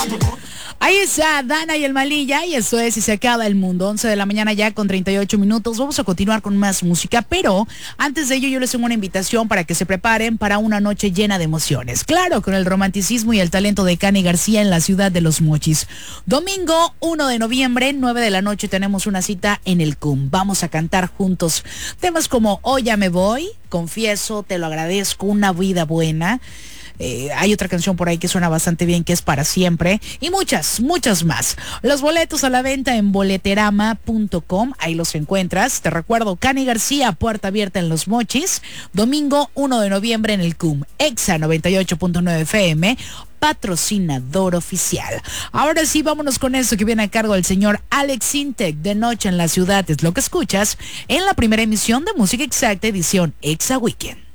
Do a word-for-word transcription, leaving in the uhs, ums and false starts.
Ahí está Dana y el Malilla y eso es Y se acaba el mundo. once de la mañana ya con treinta y ocho minutos. Vamos a continuar con más música, pero antes de ello yo les tengo una invitación para que se preparen para una noche llena de emociones. Claro, con el romanticismo y el talento de Cani García en la ciudad de Los Mochis. Domingo uno de noviembre, nueve de la noche, tenemos una cita en el C U M. Vamos a cantar juntos temas como Hoy ya me voy, Confieso, Te lo agradezco, Una vida buena. Eh, hay otra canción por ahí que suena bastante bien, que es Para siempre, y muchas, muchas más. Los boletos a la venta en boleterama punto com, ahí los encuentras. Te recuerdo, Cani García, puerta abierta en Los Mochis, domingo uno de noviembre en el C U M. Exa noventa y ocho punto nueve F M, patrocinador oficial. Ahora sí, vámonos con eso que viene a cargo del señor Alex Sintek. De noche en la ciudad es lo que escuchas en la primera emisión de Música Exacta, edición Exa Weekend.